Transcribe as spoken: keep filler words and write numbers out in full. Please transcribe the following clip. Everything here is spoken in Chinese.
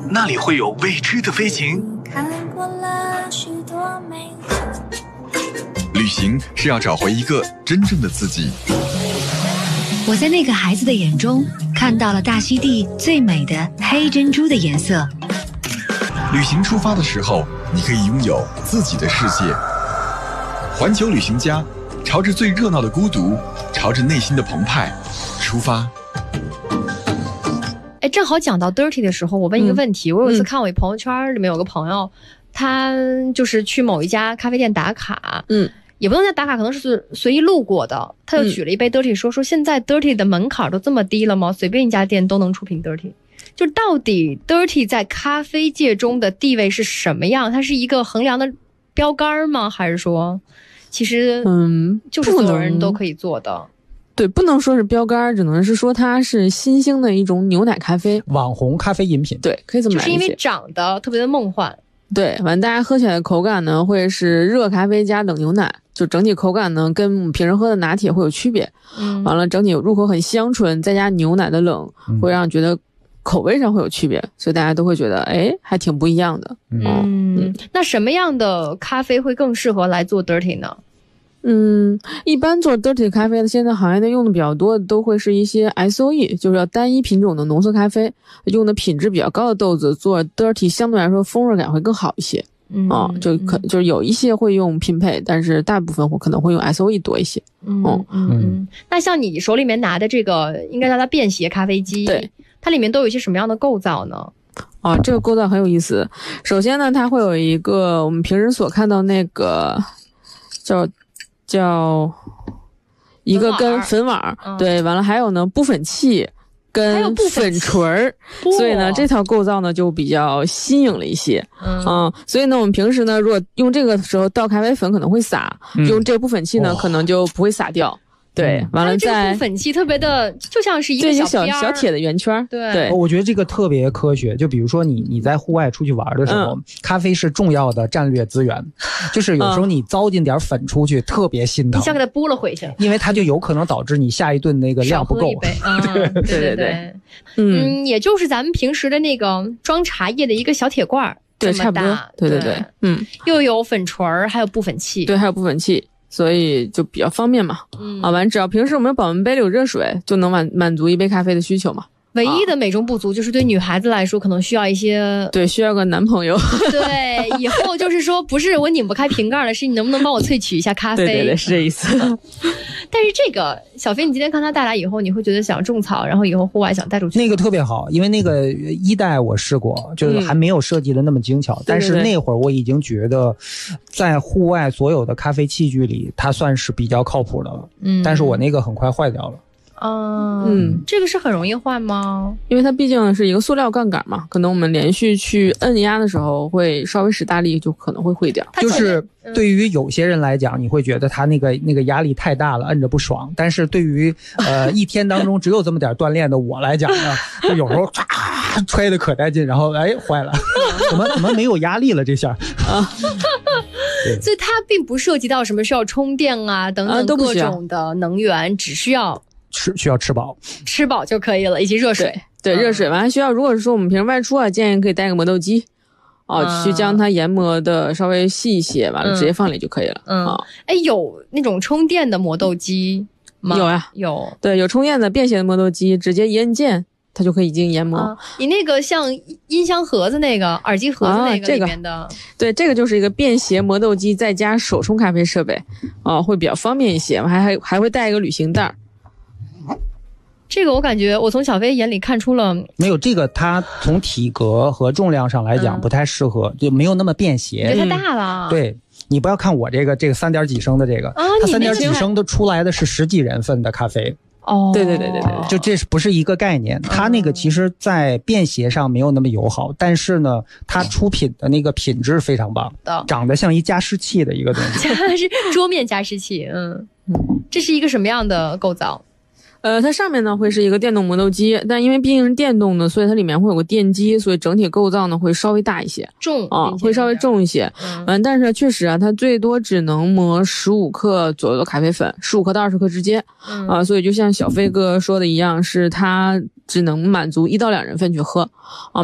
那里会有未知的飞行。 看过了许多美旅行是要找回一个真正的自己。 我在那个孩子的眼中看到了大溪地最美的黑珍珠的颜色。 旅行出发的时候，你可以拥有自己的世界。环球旅行家，朝着最热闹的孤独，朝着内心的澎湃出发。 哎，正好讲到 dirty 的时候，我问一个问题。嗯、我有一次看我一朋友圈里面有个朋友，嗯、他就是去某一家咖啡店打卡，嗯，也不能叫打卡，可能是随意路过的。他就举了一杯 dirty 说、嗯、说现在 dirty 的门槛都这么低了吗？随便一家店都能出瓶 dirty。就到底 dirty 在咖啡界中的地位是什么样？它是一个衡量的标杆吗？还是说，其实嗯，就是所有人都可以做的？ 对，不能说是标杆，只能是说它是新兴的一种牛奶咖啡， 网红咖啡饮品。 对，可以这么来理解。 就是因为长得特别的梦幻。 对，完了大家喝起来的口感呢，会是热咖啡加冷牛奶，就整体口感呢跟我们平时喝的拿铁会有区别。嗯，完了整体入口很香醇，再加牛奶的冷，嗯、会让人觉得口味上会有区别，所以大家都会觉得，哎，还挺不一样的。 嗯，嗯那什么样的咖啡会更适合来做 dirty 呢？ 嗯，一般做 dirty 咖啡的，现在行业内用的比较多的都会是一些 S O E， 就是要单一品种的浓缩咖啡，用的品质比较高的豆子做 dirty， 相对来说风味感会更好一些。嗯，啊、就可就是有一些会用拼配，但是大部分可能会用 S O E 多一些。 嗯嗯嗯。那像你手里面拿的这个，应该叫它便携咖啡机， 对， 它里面都有一些什么样的构造呢？ 啊，这个构造很有意思。首先呢，它会有一个我们平时所看到那个叫。叫一个跟粉碗，嗯、对，完了还有呢布粉器跟粉锤儿，所以呢这套构造呢就比较新颖了一些。嗯, 嗯，所以呢我们平时呢如果用这个时候倒咖啡粉可能会洒，嗯、用这部粉器呢、哦、可能就不会洒掉。对，完了再这个部粉器特别的，就像是一个小小小铁的圆圈。 对对， 我觉得这个特别科学。就比如说你你在户外出去玩的时候，嗯、咖啡是重要的战略资源，就是有时候你糟践点粉出去，嗯、特别心疼。 你想给它拨了回去， 因为它就有可能导致你下一顿那个量不够。 嗯、对对对对，嗯, 嗯，也就是咱们平时的那个装茶叶的一个小铁罐， 对，差不多。对对对，嗯， 又有粉锤儿，还有部粉器， 对，还有部粉器。所以就比较方便嘛，嗯，啊，完只要平时我们保温杯里有热水，就能满满足一杯咖啡的需求嘛。 唯一的美中不足就是对女孩子来说，可能需要一些， 对，需要个男朋友。 对，以后就是说，不是我拧不开瓶盖了，是你能不能帮我萃取一下咖啡？ 对对对，是这意思。 但是这个小飞，你今天看他带来以后，你会觉得想种草，然后以后户外想带出去。 那个特别好，因为那个一代我试过，就是还没有设计的那么精巧，嗯、但是那会儿我已经觉得，在户外所有的咖啡器具里，它算是比较靠谱的了。嗯，但是我那个很快坏掉了。 嗯嗯，这个是很容易坏吗？ 因为它毕竟是一个塑料杠杆嘛，可能我们连续去摁压的时候会稍微使大力，就可能会坏掉。 就是对于有些人来讲，你会觉得它那个那个压力太大了，摁着不爽。但是对于呃一天当中只有这么点锻炼的我来讲呢，就有时候唰揣的可带劲，然后哎坏了，怎么怎么没有压力了这下啊？ 所以它并不涉及到什么需要充电啊等等各种的能源，啊、只需要。 吃需要吃饱， 吃饱就可以了，以及热水。 对，对嗯、热水完了需要，如果是说我们平时外出啊，建议可以带个磨豆机，哦、嗯，去将它研磨的稍微细一些，完了直接放里就可以了。 嗯，哎、嗯，有那种充电的磨豆机吗？ 有呀， 有。 对，有充电的便携的磨豆机，直接一按键，它就可以进行研磨。啊、 你那个像音箱盒子那个、耳机盒子那个里面的， 啊这个、对，这个就是一个便携磨豆机再加手冲咖啡设备，啊，会比较方便一些。还还还会带一个旅行袋。 这个我感觉我从小飞眼里看出了没有这个，它从体格和重量上来讲不太适合，嗯、就没有那么便携， 觉得太大了。 对，你不要看我这个这个三点几升的这个，啊、它三点几升的出来的是十几人份的咖啡。 哦， 对对对对对， 就这是不是一个概念？它那个其实在便携上没有那么友好，但是呢，它出品的那个品质非常棒，长得像一加湿器的一个东西， 加湿桌面加湿器，嗯，这是一个什么样的构造？ 呃，它上面呢会是一个电动磨豆机，但因为毕竟是电动的，所以它里面会有个电机，所以整体构造呢会稍微大一些， 重啊，会稍微重一些。嗯，嗯但是确实啊，它最多只能磨十五克左右的咖啡粉，十五克到二十克之间。嗯啊，所以就像小飞哥说的一样，是它只能满足一到两人份去喝啊。